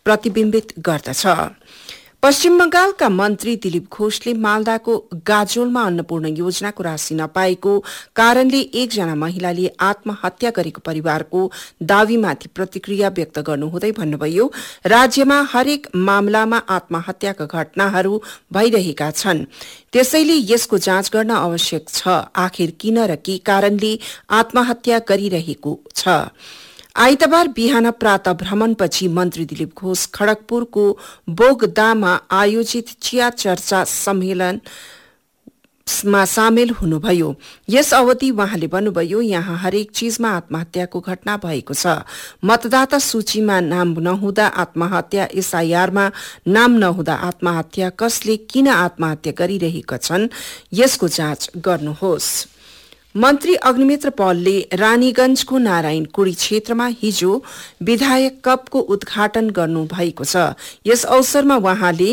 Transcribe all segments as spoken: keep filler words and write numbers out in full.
प्रतिबिम्बित गर्दछ। पश्चिम बंगालका मन्त्री दिलीप घोषले मालदाको गाजोलमा अन्नपूर्ण योजनाको राशि नपाएको कारणले एकजना महिलाले आत्महत्या गरेको परिवारको दावीमाथि प्रतिक्रिया व्यक्त गर्नुहुँदै भन्नुभयो, राज्यमा हरेक मामलामा आत्महत्याका घटनाहरू भइरहेका छन्, त्यसैले यसको जाँच गर्न आवश्यक छ। आखिर किन र के कारणले आत्महत्या गरिरहेको छ? आइतबार बिहान प्रातः भ्रमणपछि मन्त्री दिलीप घोष खड़गपुरको बोगदामा आयोजित चिया चर्चा सम्मेलनमा सामेल हुनुभयो। यस अवधि उहाँले भन्नुभयो, यहाँ हरेक चीजमा आत्महत्याको घटना भएको छ। मतदाता सूचीमा नाम नहुँदा आत्महत्या, एसआईआरमा नाम नहुँदा आत्महत्या, कसले किन आत्महत्या गरिरहेका छन् यसको जाँच गर्नुहोस्। मन्त्री अग्निमित्र पलले रानीगंजको नारायणकुडी क्षेत्रमा हिजो विधायक कपको उद्घाटन गर्नु भएको छ। यस अवसरमा उहाँले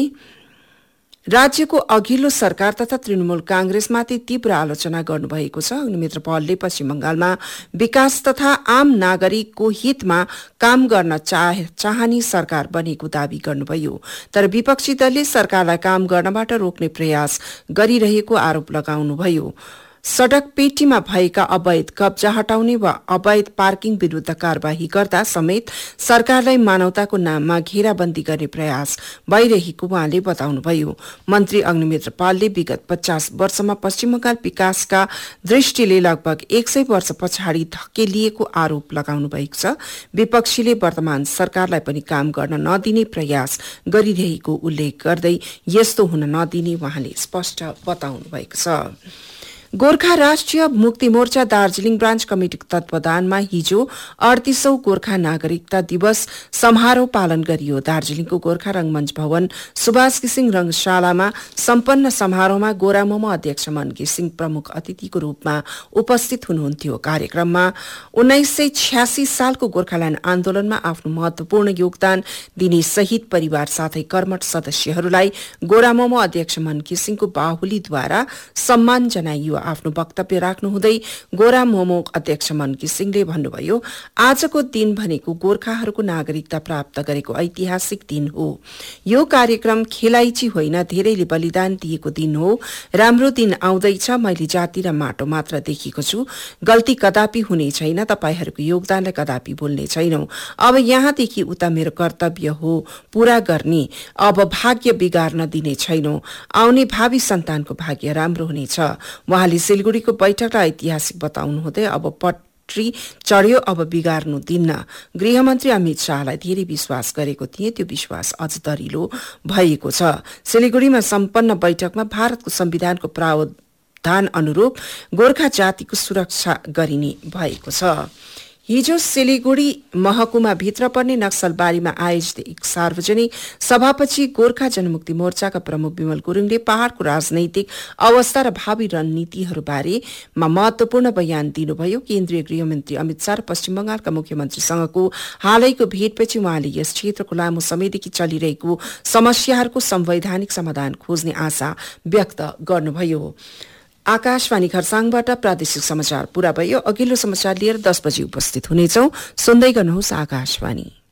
राज्यको अघिल्लो सरकार तथा तृणमूल कांग्रेसमाथि तीव्र आलोचना गर्नुभएको छ। अग्निमित्र पलले पश्चिम बंगालमा विकास तथा आम नागरिकको हितमा काम गर्न चाह, चाहने सरकार बनेको दावी गर्नुभयो, तर विपक्षी दलले सरकारलाई काम गर्नबाट रोक्ने प्रयास गरिरहेको आरोप लगाउनुभयो। सड़क पेटीमा भएका अवैध कब्जा हटाउने वा अवैध पार्किङ विरूद्ध कार्यवाही गर्दा समेत सरकारलाई मानवताको नाममा घेराबन्दी गर्ने प्रयास भइरहेको उहाँले बताउनुभयो। मन्त्री अग्निमित्र पालले विगत पचास वर्षमा पश्चिम बंगाल विकासका दृष्टिले लगभग एक सय वर्ष पछाडि धकेलिएको आरोप लगाउनु भएको छ। विपक्षीले वर्तमान सरकारलाई पनि काम गर्न नदिने प्रयास गरिरहेको उल्लेख गर्दै यस्तो हुन नदिने उहाँले स्पष्ट बताउनु भएको छ। गोर्खा राष्ट्रिय मुक्ति मोर्चा दार्जीलिङ ब्रान्च कमिटिको तत्वावधानमा हिजो अडतीसौं गोर्खा नागरिकता दिवस समारोह पालन गरियो। दार्जीलिङको गोर्खा रंगमञ्च भवन सुभाष घिसिङ रंगशालामा सम्पन्न समारोहमा गोरामोमो अध्यक्ष मन घिसिङ प्रमुख अतिथिको रूपमा उपस्थित हुनुहुन्थ्यो। कार्यक्रममा उन्नाइस सय छ्यासी सालको गोर्खाल्याण्ड आन्दोलनमा आफ्नो महत्वपूर्ण योगदान दिने शहीद परिवार साथै कर्मठ सदस्यहरूलाई गोरामोमो अध्यक्ष मन घिसिङको बाहुलीद्वारा सम्मान जनाइयो। आफ्नो वक्तव्य राख्नुहुँदै गोरा मोमो अध्यक्ष मन घिसिङले भन्नुभयो, आजको दिन भनेको गोर्खाहरूको नागरिकता प्राप्त गरेको ऐतिहासिक दिन हो। यो कार्यक्रम खेलाइची होइन, धेरैले बलिदान दिएको दिन हो। राम्रो दिन आउँदैछ। मैले जाति र माटो मात्र देखेको छु। गल्ती कदापि हुने छैन। तपाईहरूको योगदानलाई कदापि भुल्ने छैनौं। अब यहाँदेखि उता मेरो कर्तव्य हो पूरा गर्ने। अब भाग्य बिगार्न दिने छैनौं। आउने भावी सन्तानको भाग्य राम्रो हुनेछ। उहाँले सिलगुड़ीको बैठकलाई ऐतिहासिक बताउनुहुँदै अब पट्री चढ्यो, अब बिगार्नु दिन्न। गृहमन्त्री अमित शाहलाई धेरै विश्वास गरेको थिए, त्यो विश्वास अझ दरिलो भएको छ। सिलगुड़ीमा सम्पन्न बैठकमा भारतको संविधानको प्रावधान अनुरूप गोर्खा जातिको सुरक्षा गरिने भएको छ। हिजो सिलिगुड़ी महकुमा भित्र पर्ने नक्सलबारीमा आयोजित एक सार्वजनिक सभापछि गोर्खा जनमुक्ति मोर्चाका प्रमुख विमल गुरुङले पहाड़को राजनैतिक अवस्था र भावी रणनीतिहरूबारेमा महत्वपूर्ण बयान दिनुभयो। केन्द्रीय गृहमन्त्री अमित शाह र पश्चिम बंगालका मुख्यमन्त्रीसँगको हालैको भेटपछि उहाँले यस क्षेत्रको लामो समयदेखि चलिरहेको समस्याहरूको संवैधानिक समाधान खोज्ने आशा व्यक्त गर्नुभयो। आकाशवाणी खरसाङबाट प्रादेशिक समाचार पूरा भयो। अघिल्लो समाचार लिएर दस बजी उपस्थित हुनेछौं। सुन्दै गर्नुहोस् आकाशवाणी।